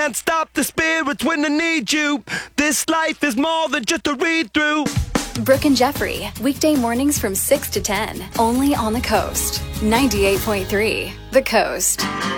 can't stop the spirits when they need you. This life is more than just a read-through. Brooke and Jeffrey, weekday mornings from 6 to 10, only on The Coast. 98.3, The Coast.